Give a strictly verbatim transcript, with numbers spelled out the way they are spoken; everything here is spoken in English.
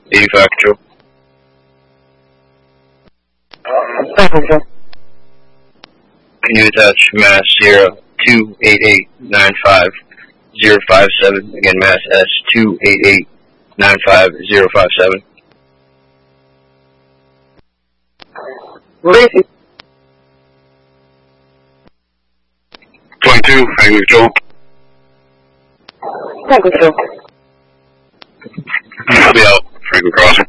eighty-five control. five control. Can you attach mass zero two eight eight nine five zero five seven? Again, mass S two eight eight nine five zero five seven. Where is he? twenty-two, Franklin control. five control. I'll be out, Franklin crossing.